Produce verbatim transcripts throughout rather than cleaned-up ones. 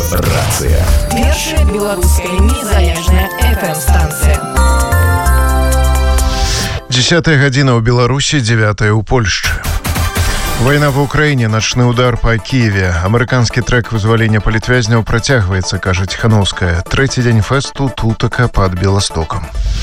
Радыё-рацыя. Першая беларуская незалежная эф эм-станцыя. Десятая гадзіна ў Беларусі, девятая ў Польшчы. Война в Украине, ночный удар по Киеве. Американский трек вызволения политвязняў працягваецца, кажа Тихановская. Третий день фесту тутака под Белостоком.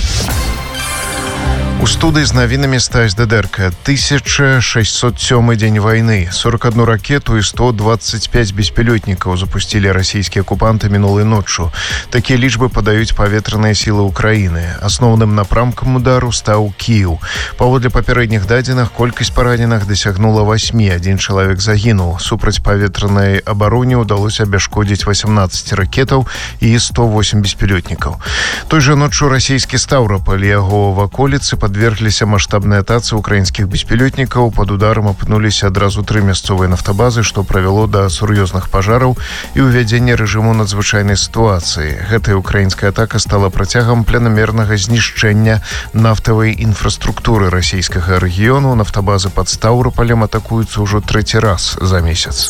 У студыі з навінамі Стась Дедерка. тысяча шестьсот сёмы дзень войны. сорок одну ракету и сто двадцать пять беспилотников запустили российские оккупанты минулой ночью. Такие лічбы падаюць паветраныя силы Украины. Асноўным напрамкам удару стаў Киев. Паводле папярэдніх дадзеных, колькасць параненых дасягнула восьмі. Один чалавек загінуў. Супраць паветранай абароне удалося абяшкодзіць восемнадцать ракетаў и сто восемь беспилотников. Той же ночью российский Ставрополь и яго ваколіцы подвергліся маштабнай атацы украінскіх беспілётнікаў. Под ударом апынуліся адразу тры мясцовыя нафтабазы, што правяло да сур'ёзных пажараў і ўвядзення рэжыму надзвычайнай сітуацыі. Гэтая украінская атака стала працягам планамернага знішчэння нафтавай інфраструктуры расійскага рэгіёну. Нафтабазы пад Стаўропалем атакуюцца ўжо трэці раз за месяц.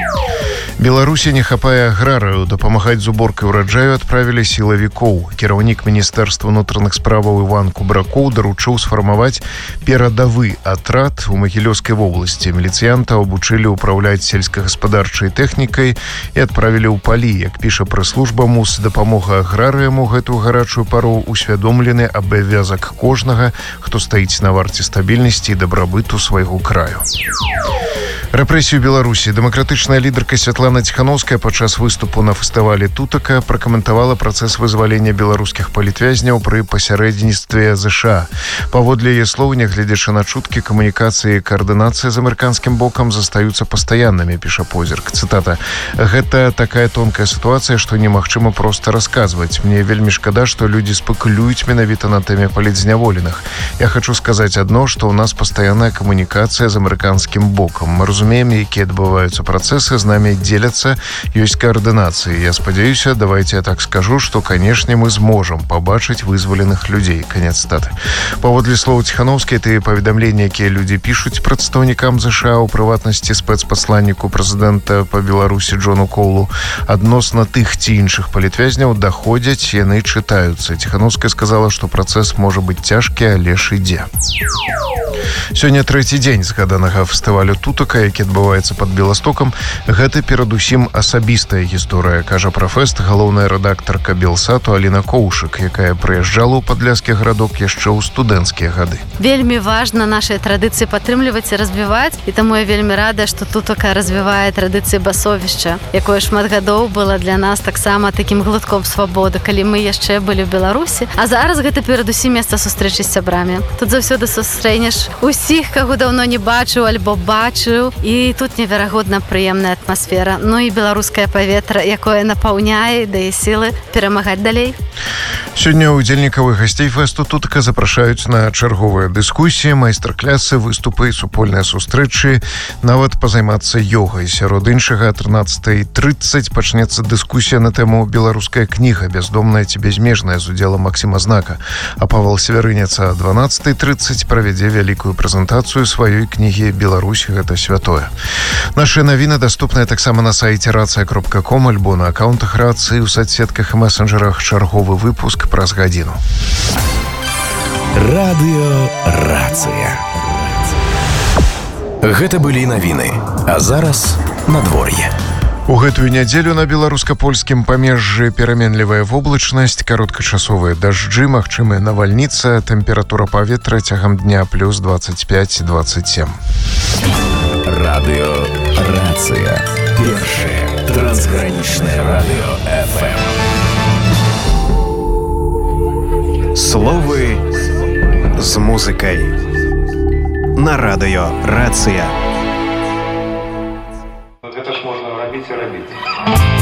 Беларусі не хапае аграрыяў. Дапамагаць з уборкай ураджаю адправілі сілавікоў. Кіраўнік міністэрства ўнутраных справаў Іван Кубракоў даручыў сфармаваць перадавы атрад у Магілёўскай вобласці. Міліцыянта абучылі ўпраўляць сельскагаспадарчай тэхнікай і адправілі ў палі. Як піша прэс-служба МУС, дапамога аграрыям у гэтую гарачую пару усвядомлены абавязак кожнага, хто стаіць на варце стабільнасці і дабрабыту свайго краю. Рэпрэсію Беларусі. Дэмакратычная лідарка Святлана Тихановская падчас выступу на фестывалі тутака пракаментавала працэс вызвалення беларускіх палітвязняў пры пасярэдніцтве ЗША. Паводле яе слоў, нягледзячы на чуткі, камунікацыі і каардынацыя з амерыканскім бокам застаюцца пастаяннымі, піша позірк. Цытата: «Гэта такая тонкая сітуацыя, што немагчыма проста расказваць. Мне вельмі шкада, што людзі спекулююць менавіта на тэме палітзняволеных. Я хочу сказаць адно, што ў нас пастаянная камунікацыя з амерыканскім бокам. Мы разумеем, якія адбываюцца працэсы, з намі дзеляцца, ёсць каардынацыі. Я спадзяюся, давайте я так скажу, што, канешне, мы зможам пабачыць вызваленых людзей». Канец цытаты. Паводле слоў Тихановскай, тыя паведамленні, якія людзі пішуць прадстаўнікам ЗША, у прыватнасці спецпасланніку прэзідэнта па Беларусі Джону Коулу, адносна тых ці іншых палітвязняў даходзяць, яны чытаюцца. Тихановская сказала, што працэс можа быць цяжкі, але ж ідзе. Сёння трэці дзень згаданага фестывалю тутака, які адбываецца пад Беластокам. Гэта перадусім асабістая гісторыя, кажа пра фэст галоўная рэдактарка Белсату Аліна Коўшык, якая прыязджала ў падляскі гарадок яшчэ ў студэнцкія гады. Вельмі важна нашыя традыцыі падтрымліваць і развіваць, і таму я вельмі рада, што тутака развівае традыцыі басовішча, якое шмат гадоў было для нас таксама такім глытком свабоды, калі мы яшчэ былі ў Беларусі. А зараз гэта перадусім месца сустрэчы з сябрамі. Тут заўсёды сустрэнеш усіх, каго даўно не бачыў альбо бачыў, і тут неверагодна прыемная атмасфера. Ну і беларускае паветра, якое напаўняе, дае сілы перамагаць далей. Сёння ўдзельнікаў і гасцей фэсту тутака запрашаюць на чарговыя дыскусіі, майстар-клясы, выступы і супольныя сустрэчы, нават пазаймацца ёгай. Сярод іншага, о трынаццатай трыццаць пачнецца дыскусія на тэму «Беларуская кніга. Бяздомная ці бязмежная» з удзелам Максіма Знака. А Павал Севярынец о дванаццатай трыццаць правядзе вялікую прэзентацыю сваёй кнігі «Беларусь – гэта святое». Нашыя навіны даступныя таксама на сайце рацыя кропка ком альбо на аккаунтах рацыі, у соцсетках і месенджерах. Чарговы выпуск праз гадзіну. Радыё-рацыя. Гэта былі навіны. А зараз надвор'е. У гэтую нядзелю на беларуска-польскім памежжы пераменлівая воблачнасць, кароткачасовыя дажджы, магчымая навальніца, тэмпература паветра цягам дня плюс двадцать пять - двадцать семь. Радыё-рацыя. Першае трансгранічнае радыё эф эм. Словы з музыкай на радыё-рацыя. Гэта ж можна рабіць і рабіць.